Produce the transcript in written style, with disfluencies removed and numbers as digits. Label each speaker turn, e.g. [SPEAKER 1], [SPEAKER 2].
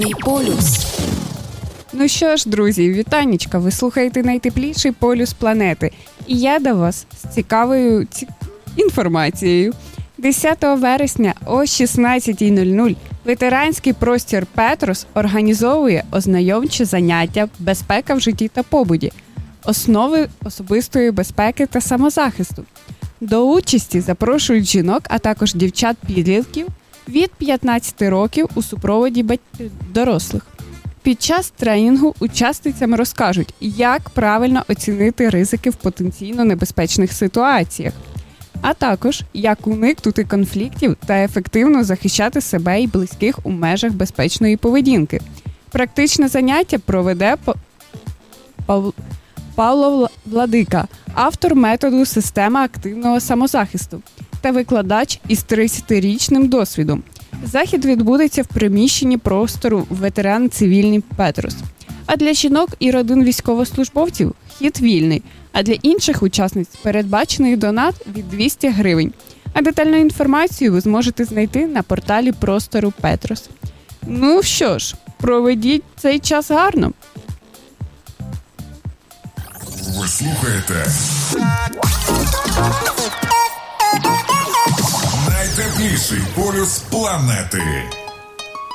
[SPEAKER 1] Полюс. Ну що ж, друзі, вітанечка, ви слухаєте найтепліший полюс планети. І я до вас з цікавою інформацією. 10 вересня о 16:00 ветеранський простір «Петрос» організовує ознайомче заняття «Безпека в житті та побуті. Основи особистої безпеки та самозахисту». До участі запрошують жінок, а також дівчат-підлітків від 15 років у супроводі дорослих. Під час тренінгу учасницям розкажуть, як правильно оцінити ризики в потенційно небезпечних ситуаціях, а також як уникнути конфліктів та ефективно захищати себе і близьких у межах безпечної поведінки. Практичне заняття проведе Павло Владика, автор методу «Система активного самозахисту» та викладач із 30-річним досвідом. Захід відбудеться в приміщенні простору ветеран цивільний «Петрос». А для жінок і родин військовослужбовців вхід вільний, а для інших учасниць передбачений донат від 200 гривень. А детальну інформацію ви зможете знайти на порталі простору «Петрос». Ну що ж, проведіть цей час гарно.
[SPEAKER 2] Ви слухаєте найтепліший полюс планети.